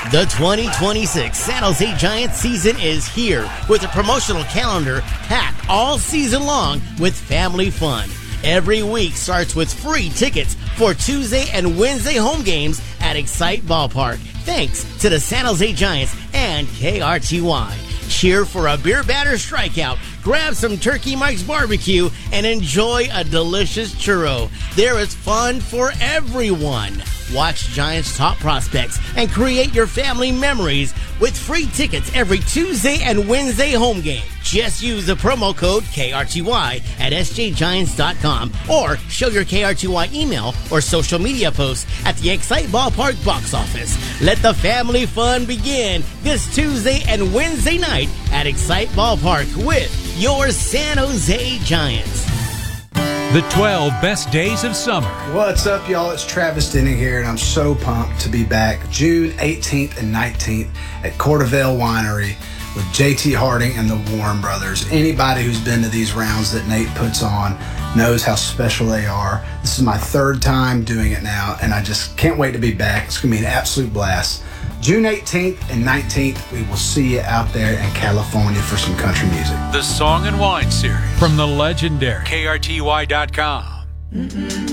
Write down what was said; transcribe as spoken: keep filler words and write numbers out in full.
The twenty twenty-six San Jose Giants season is here with a promotional calendar packed all season long with family fun. Every week starts with free tickets for Tuesday and Wednesday home games at Excite Ballpark, thanks to the San Jose Giants and K R T Y. Cheer for a beer batter strikeout, grab some Turkey Mike's barbecue, and enjoy a delicious churro. There is fun for everyone. Watch Giants' top prospects and create your family memories with free tickets every Tuesday and Wednesday home game. Just use the promo code K R T Y at S J Giants dot com or show your K R T Y email or social media posts at the Excite Ballpark box office. Let the family fun begin this Tuesday and Wednesday night at Excite Ballpark with your San Jose Giants. The twelve best days of summer. What's up, y'all? It's Travis Denning here, and I'm so pumped to be back June eighteenth and nineteenth at Cortavale Winery with J T Harding and the Warren Brothers. Anybody who's been to these rounds that Nate puts on knows how special they are. This is my third time doing it now, and I just can't wait to be back. It's going to be an absolute blast. June eighteenth and nineteenth, we will see you out there in California for some country music. The Song and Wine Series from the legendary K R T Y dot com.